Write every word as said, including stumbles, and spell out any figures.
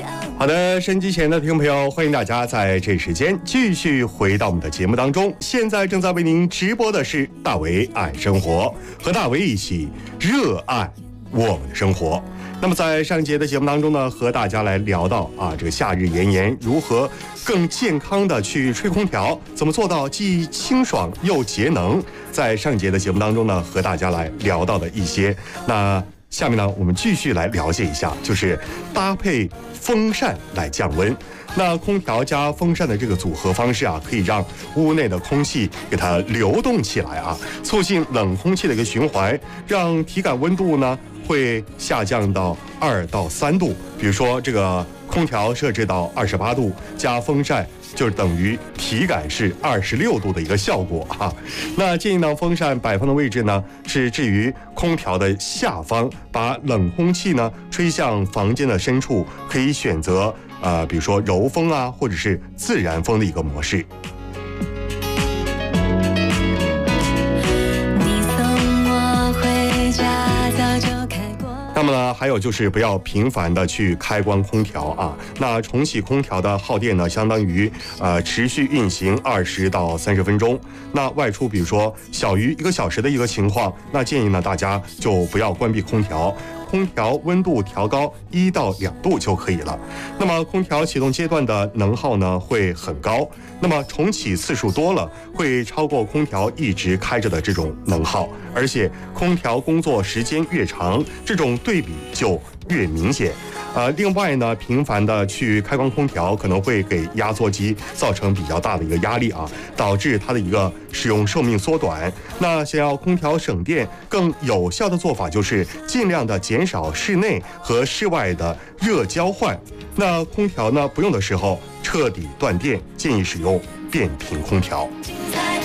好的，收音机前的听众朋友，欢迎大家在这时间继续回到我们的节目当中。现在正在为您直播的是大为爱生活，和大为一起热爱我们的生活。那么在上一节的节目当中呢，和大家来聊到啊，这个夏日炎炎，如何更健康的去吹空调，怎么做到既清爽又节能。在上一节的节目当中呢，和大家来聊到的一些，那下面呢，我们继续来了解一下，就是搭配风扇来降温。那空调加风扇的这个组合方式啊，可以让屋内的空气给它流动起来啊，促进冷空气的一个循环，让体感温度呢会下降到二到三度。比如说这个空调设置到二十八度，加风扇就是等于体感是二十六度的一个效果啊。那建议呢，风扇摆放的位置呢是置于空调的下方，把冷空气呢吹向房间的深处，可以选择呃，比如说柔风啊，或者是自然风的一个模式。那么呢，还有就是不要频繁的去开关空调啊。那重启空调的耗电呢，相当于呃持续运行二十到三十分钟。那外出比如说小于一个小时的一个情况，那建议呢大家就不要关闭空调。空调温度调高一到两度就可以了。那么空调启动阶段的能耗呢会很高，那么重启次数多了会超过空调一直开着的这种能耗，而且空调工作时间越长，这种对比就越明显。呃，另外呢，频繁的去开关空调可能会给压缩机造成比较大的一个压力啊，导致它的一个使用寿命缩短。那想要空调省电，更有效的做法就是尽量的减少室内和室外的热交换。那空调呢不用的时候彻底断电，建议使用变频空调。